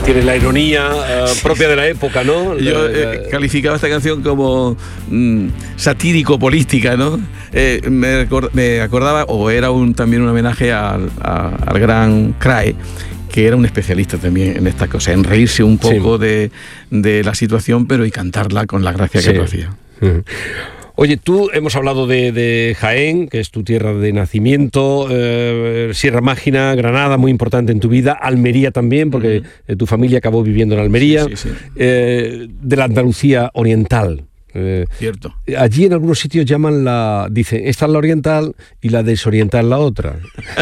tiene la ironía propia de la época, ¿no? Yo calificaba esta canción como satírico-política, ¿no? Me acordaba, o era también un homenaje al gran Crae, que era un especialista también en estas cosas, en reírse un poco de la situación, pero y cantarla con la gracia que lo hacía. Oye, tú hemos hablado de Jaén, que es tu tierra de nacimiento, Sierra Mágina, Granada, muy importante en tu vida, Almería también, porque tu familia acabó viviendo en Almería, de la Andalucía oriental. Cierto. Allí en algunos sitios dicen, esta es la oriental y la desoriental la otra.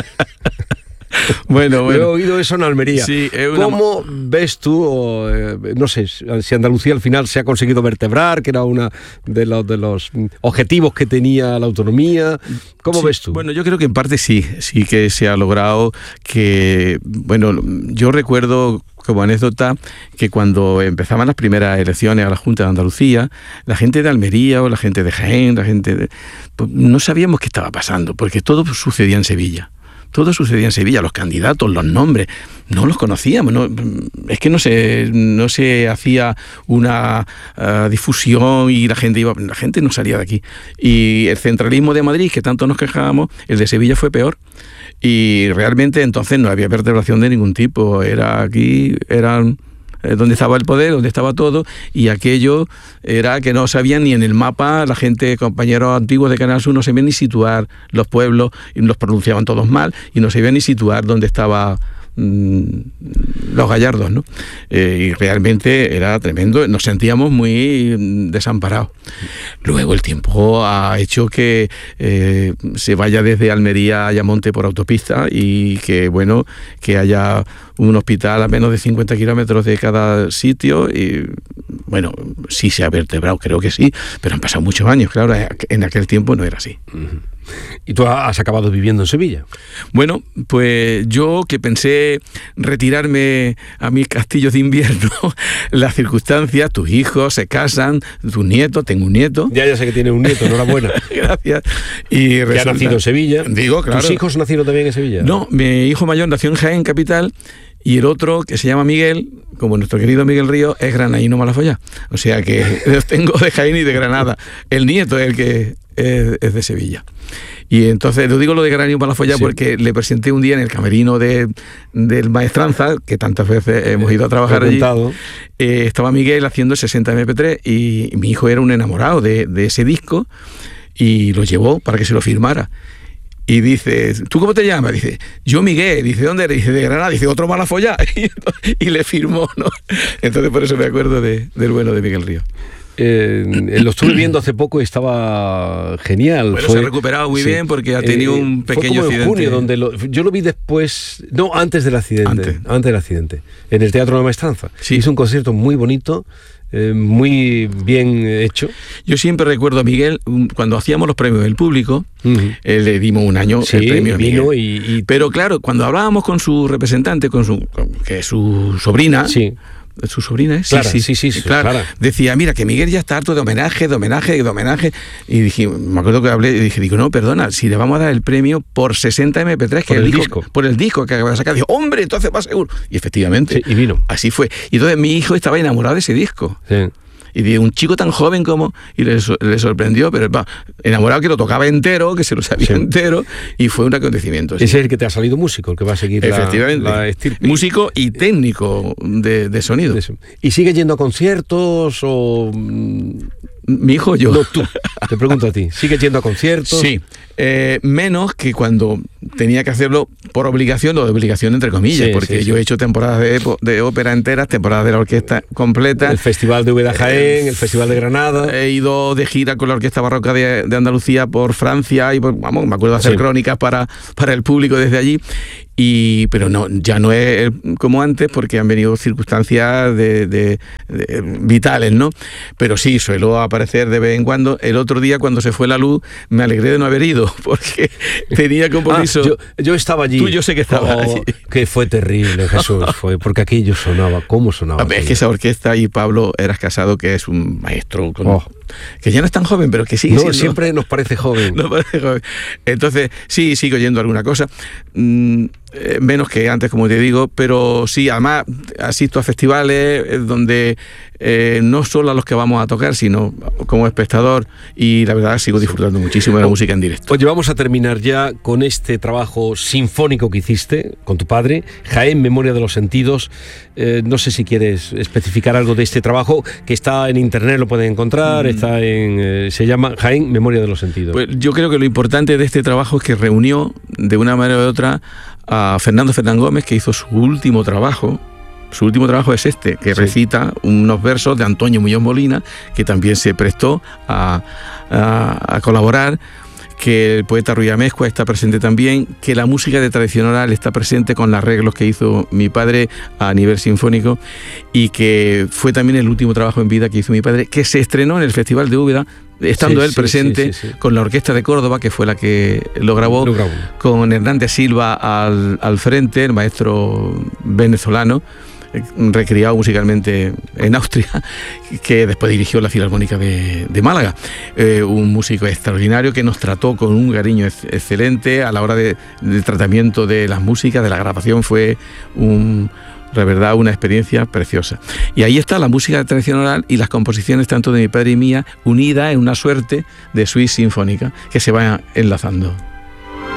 Bueno. He oído eso en Almería. Sí, ¿Cómo ves tú, no sé, si Andalucía al final se ha conseguido vertebrar, que era uno de los objetivos que tenía la autonomía? ¿Cómo ves tú? Bueno, yo creo que en parte sí que se ha logrado que, bueno, yo recuerdo como anécdota que cuando empezaban las primeras elecciones a la Junta de Andalucía, la gente de Almería o la gente de Jaén, pues no sabíamos qué estaba pasando, porque todo sucedía en Sevilla. Todo sucedía en Sevilla, los candidatos, los nombres, no los conocíamos, es que no se hacía una difusión y la gente no salía de aquí. Y el centralismo de Madrid, que tanto nos quejábamos, el de Sevilla fue peor. Y realmente entonces no había vertebración de ningún tipo, eran donde estaba el poder, donde estaba todo, y aquello era que no sabían ni en el mapa, la gente, compañeros antiguos de Canal Sur, no sabían ni situar los pueblos, y los pronunciaban todos mal, y no sabían ni situar dónde estaba los gallardos, ¿no? Y realmente era tremendo, nos sentíamos muy desamparados. Luego el tiempo ha hecho que se vaya desde Almería a Ayamonte por autopista y que, bueno, que haya un hospital a menos de 50 kilómetros de cada sitio y, bueno, sí se ha vertebrado, creo que sí, pero han pasado muchos años, claro, en aquel tiempo no era así. ¿Y tú has acabado viviendo en Sevilla? Bueno, pues yo que pensé retirarme a mis castillos de invierno, las circunstancias, tus hijos se casan, tus nietos, tengo un nieto. Ya sé que tienes un nieto, enhorabuena. Gracias. Y que ha nacido en Sevilla. Digo, claro. ¿Tus hijos nacieron también en Sevilla? No, mi hijo mayor nació en Jaén, capital, y el otro, que se llama Miguel, como nuestro querido Miguel Ríos, es granaíno Malafollá. O sea que los tengo de Jaén y de Granada. El nieto es el que es de Sevilla. Y entonces, lo digo lo de Granaíno Malafollá porque le presenté un día en el camerino del Maestranza, que tantas veces hemos ido a trabajar allí. Estaba Miguel haciendo el 60 MP3 y mi hijo era un enamorado de ese disco y lo llevó para que se lo firmara. Y dice, ¿tú cómo te llamas? Dice, yo Miguel. Dice, ¿dónde eres? Dice, de Granada. Dice, otro Malafollá. Y le firmó, ¿no? Entonces por eso me acuerdo del bueno de Miguel Ríos. Lo estuve viendo hace poco y estaba genial. Bueno, se ha recuperado muy bien porque ha tenido un pequeño accidente. Fue como en junio, donde yo lo vi después, no, antes del accidente. Antes del accidente, en el Teatro de la Maestranza. Sí. Hizo un concierto muy bonito. Muy bien hecho. Yo siempre recuerdo a Miguel cuando hacíamos los premios del público, le dimos un año el premio a Miguel. Pero claro, cuando hablábamos con su representante, que es su sobrina. Sí. ¿Su sobrina es? Clara, sí, Clara. Decía, mira, que Miguel ya está harto de homenaje. Y dije, me acuerdo que hablé y dije, no, perdona, si le vamos a dar el premio por 60 MP3, que por el disco que acaba de sacar. Dijo, hombre, entonces va seguro. Y efectivamente, sí, y vino. Así fue. Y entonces mi hijo estaba enamorado de ese disco. Sí. Y de un chico tan joven como... Y le sorprendió, pero enamorado que lo tocaba entero, que se lo sabía entero, y fue un acontecimiento. Ese es el que te ha salido músico, el que va a seguir la estirpe. Músico y técnico de sonido. ¿Y sigue yendo a conciertos o...? Mi hijo o yo. No, tú. Te pregunto a ti. ¿Sigues yendo a conciertos? Sí. Menos que cuando tenía que hacerlo por obligación, o de obligación entre comillas, porque yo he hecho temporadas de ópera enteras, temporadas de la orquesta completa. El Festival de Úbeda Jaén, el Festival de Granada. He ido de gira con la Orquesta Barroca de Andalucía por Francia y me acuerdo de hacer crónicas para el público desde allí. Pero no, ya no es como antes porque han venido circunstancias vitales, ¿no? Pero sí, suelo aparecer de vez en cuando. El otro día, cuando se fue la luz, me alegré de no haber ido porque tenía compromiso. Yo estaba allí. Tú, yo sé que estabas allí. Que fue terrible, Jesús. Porque aquello sonaba. ¿Cómo sonaba? Es que esa orquesta, y Pablo Eras Casado, que es un maestro que ya no es tan joven, pero que sigue siendo... siempre nos parece joven. Nos parece joven. Entonces, sí, sigo oyendo alguna cosa. menos que antes, como te digo, pero sí, además asisto a festivales donde no solo a los que vamos a tocar, sino como espectador, y la verdad sigo disfrutando muchísimo de la música en directo. Oye, vamos a terminar ya con este trabajo sinfónico que hiciste con tu padre, Jaén, Memoria de los Sentidos. No sé si quieres especificar algo de este trabajo, que está en internet, lo pueden encontrar, está se llama Jaén, Memoria de los Sentidos. Pues yo creo que lo importante de este trabajo es que reunió de una manera u otra a Fernando Fernán Gómez, que hizo su último trabajo. Su último trabajo es este, que recita unos versos de Antonio Muñoz Molina, que también se prestó a colaborar, que el poeta Ruy Amezcua está presente también, que la música de tradición oral está presente con los arreglos que hizo mi padre a nivel sinfónico, y que fue también el último trabajo en vida que hizo mi padre, que se estrenó en el Festival de Úbeda, estando él presente con la Orquesta de Córdoba, que fue la que lo grabó. Con Hernández Silva al frente, el maestro venezolano, recriado musicalmente en Austria, que después dirigió la Filarmónica de Málaga. Un músico extraordinario que nos trató con un cariño excelente a la hora del tratamiento de las músicas, de la grabación. Fue la verdad, una experiencia preciosa. Y ahí está la música tradicional y las composiciones tanto de mi padre y mía, unidas en una suerte de suite sinfónica que se va enlazando.